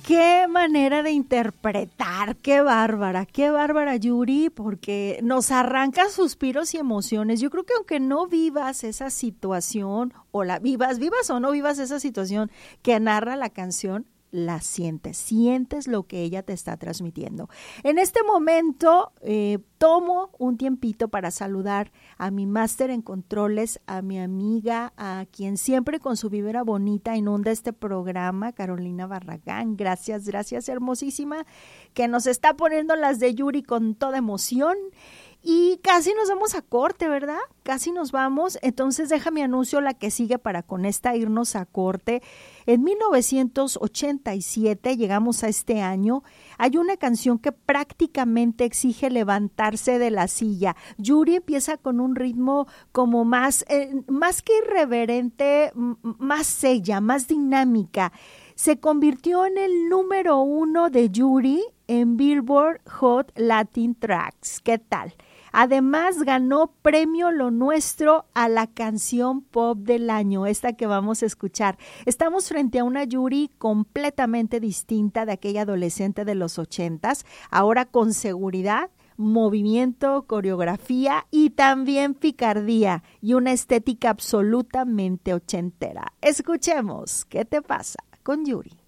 Qué manera de interpretar, qué bárbara Yuri, porque nos arranca suspiros y emociones. Yo creo que aunque no vivas esa situación, o la vivas o no vivas esa situación que narra la canción, la sientes lo que ella te está transmitiendo. En este momento tomo un tiempito para saludar a mi máster en controles, a mi amiga, a quien siempre con su vibra bonita inunda este programa, Carolina Barragán. Gracias hermosísima, que nos está poniendo las de Yuri con toda emoción. Y casi nos vamos a corte, ¿verdad? Casi nos vamos. Entonces deja mi anuncio la que sigue para con esta irnos a corte. En 1987, llegamos a este año, hay una canción que prácticamente exige levantarse de la silla. Yuri empieza con un ritmo como más que irreverente, más sella, más dinámica. Se convirtió en el número 1 de Yuri en Billboard Hot Latin Tracks. ¿Qué tal? Además ganó premio Lo Nuestro a la canción pop del año, esta que vamos a escuchar. Estamos frente a una Yuri completamente distinta de aquella adolescente de los 80s, ahora con seguridad, movimiento, coreografía y también picardía y una estética absolutamente ochentera. Escuchemos, ¿qué te pasa con Yuri?